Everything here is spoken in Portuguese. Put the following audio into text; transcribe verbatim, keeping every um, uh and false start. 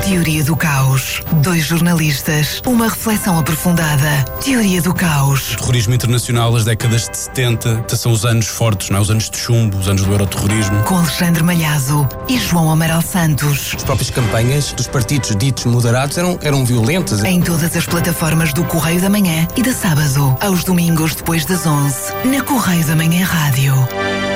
Teoria do Caos. Dois jornalistas, uma reflexão aprofundada. Teoria do Caos. O terrorismo internacional, as décadas de setenta, são os anos fortes, não é? Os anos de chumbo, os anos do euroterrorismo. Com Alexandre Malhazo e João Amaral Santos. As próprias campanhas dos partidos ditos moderados eram, eram violentas. Em todas as plataformas do Correio da Manhã e da sábado, aos domingos depois das onze, na Correio da Manhã Rádio.